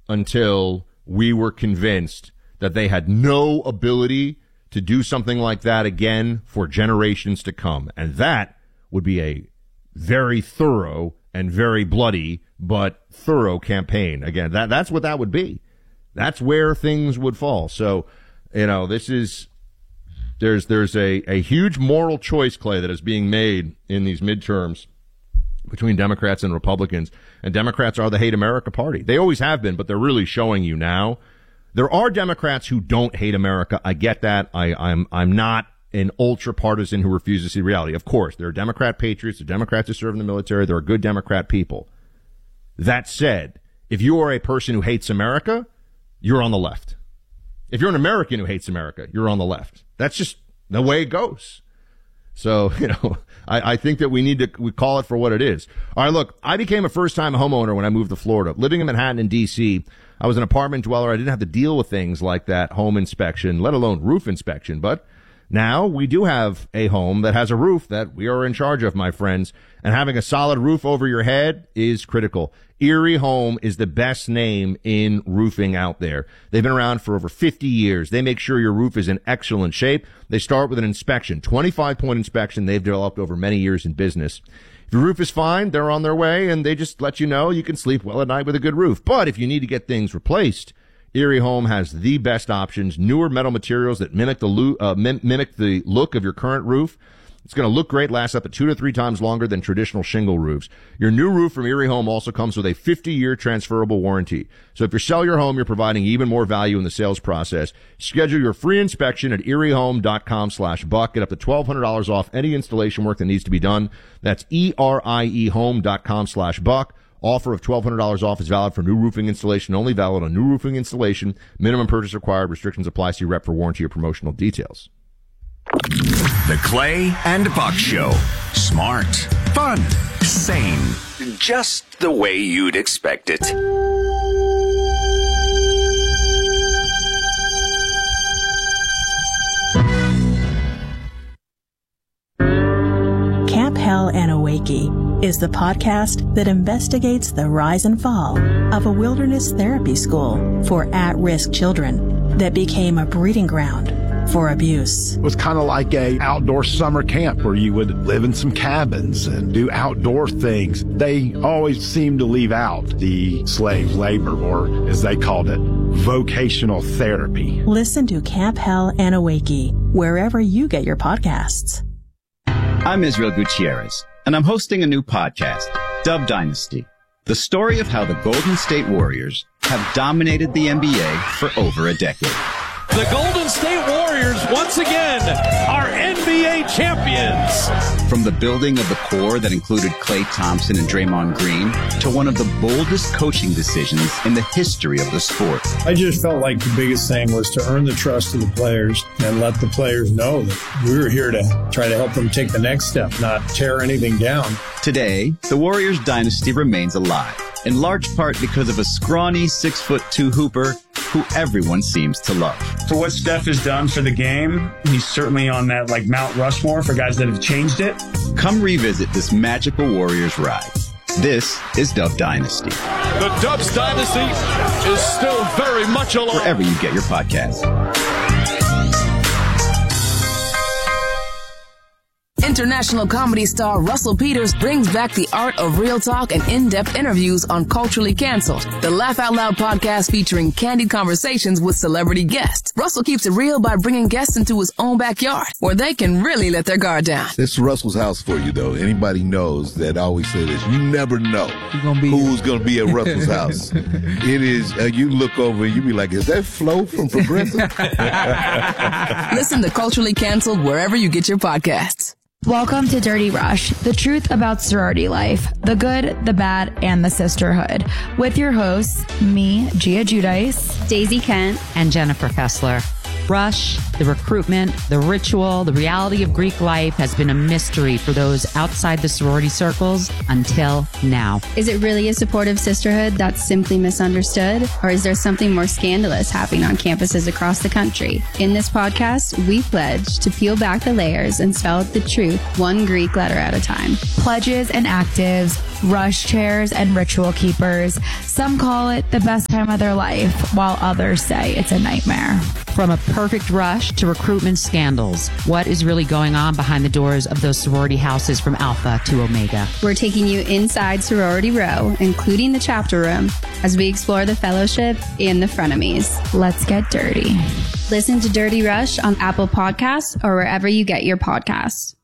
until we were convinced that they had no ability to do something like that again for generations to come. And that would be a very thorough and very bloody but thorough campaign. Again, that's what that would be. That's where things would fall. So, this is, there's a huge moral choice, Clay, that is being made in these midterms between Democrats and Republicans. And Democrats are the hate America party. They always have been, but they're really showing you now. There are Democrats who don't hate America. I get that. I'm not an ultra partisan who refuses to see reality. Of course, there are Democrat patriots, there are Democrats who serve in the military, there are good Democrat people. That said, if you are a person who hates America, you're on the left. If you're an American who hates America, you're on the left. That's just the way it goes. So, I think that we call it for what it is. All right, look, I became a first-time homeowner when I moved to Florida. Living in Manhattan and D.C., I was an apartment dweller. I didn't have to deal with things like that home inspection, let alone roof inspection. But now we do have a home that has a roof that we are in charge of, my friends. And having a solid roof over your head is critical. Erie Home is the best name in roofing out there. They've been around for over 50 years. They make sure your roof is in excellent shape. They start with an inspection, 25-point inspection they've developed over many years in business. If your roof is fine, they're on their way, and they just let you know you can sleep well at night with a good roof. But if you need to get things replaced, Erie Home has the best options, newer metal materials that mimic the look of your current roof. It's going to look great, last up to 2 to 3 times longer than traditional shingle roofs. Your new roof from Erie Home also comes with a 50-year transferable warranty. So if you sell your home, you're providing even more value in the sales process. Schedule your free inspection at eriehome.com/buck. Get up to $1,200 off any installation work that needs to be done. That's eriehome.com/buck. Offer of $1,200 off is valid for new roofing installation, only valid on new roofing installation. Minimum purchase required. Restrictions apply. See rep for warranty or promotional details. The Clay and Buck Show. Smart, fun, sane. Just the way you'd expect it. Camp Hell Anawake is the podcast that investigates the rise and fall of a wilderness therapy school for at-risk children that became a breeding ground for abuse. It was kind of like a outdoor summer camp where you would live in some cabins and do outdoor things. They always seemed to leave out the slave labor, or as they called it, vocational therapy. Listen to Camp Hell Anawake wherever you get your podcasts. I'm Israel Gutierrez, and I'm hosting a new podcast, Dub Dynasty, the story of how the Golden State Warriors have dominated the NBA for over a decade. The Golden State Warriors, once again, are NBA champions. From the building of the core that included Klay Thompson and Draymond Green to one of the boldest coaching decisions in the history of the sport. I just felt like the biggest thing was to earn the trust of the players and let the players know that we were here to try to help them take the next step, not tear anything down. Today, the Warriors dynasty remains alive, in large part because of a scrawny 6'2" hooper who everyone seems to love. For what Steph has done for the game, he's certainly on that Mount Rushmore for guys that have changed it. Come revisit this magical Warriors ride. This is Dub Dynasty. The Dubs Dynasty is still very much alive. Wherever you get your podcasts. International comedy star Russell Peters brings back the art of real talk and in-depth interviews on Culturally Cancelled, the Laugh Out Loud podcast featuring candid conversations with celebrity guests. Russell keeps it real by bringing guests into his own backyard, where they can really let their guard down. It's Russell's house for you, though. Anybody knows that I always say this. You never know who's going to be at Russell's house. It is, you look over and you be like, is that Flo from Progressive? Listen to Culturally Cancelled wherever you get your podcasts. Welcome to Dirty Rush, the truth about sorority life, the good, the bad, and the sisterhood. With your hosts, me, Gia Giudice, Daisy Kent, and Jennifer Fessler. Rush the recruitment, the ritual, the reality of Greek life has been a mystery for those outside the sorority circles until now. Is it really a supportive sisterhood that's simply misunderstood? Or is there something more scandalous happening on campuses across the country? In this podcast, we pledge to peel back the layers and spell out the truth one Greek letter at a time. Pledges and actives, rush chairs and ritual keepers. Some call it the best time of their life, while others say it's a nightmare. From a perfect rush to recruitment scandals, what is really going on behind the doors of those sorority houses from Alpha to Omega? We're taking you inside Sorority Row, including the chapter room, as we explore the fellowship and the frenemies. Let's get dirty. Listen to Dirty Rush on Apple Podcasts or wherever you get your podcasts.